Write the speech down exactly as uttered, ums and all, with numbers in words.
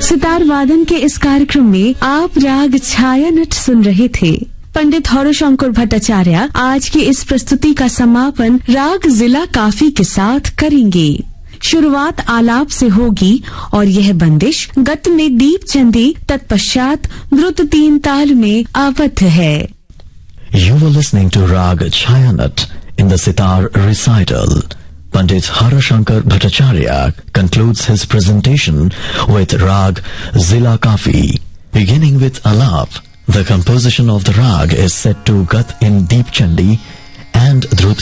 सितार वादन के इस कार्यक्रम में आप राग छाया नट सुन रहे थे। पंडित हरशंकर भट्टाचार्य आज की इस प्रस्तुति का समापन राग जिला काफी के साथ करेंगे। शुरुआत आलाप से होगी और यह बंदिश गत में दीप चंदी, तत्पश्चात द्रुत तीन ताल में आबद्ध है। You were listening to Rag Chayanat in the sitar recital. Pandit Harashankar Bhattacharya concludes his presentation with Rag Zila Kafi. Beginning with Alap, the composition of the rag is set to Gat in Deep Chandi and Drut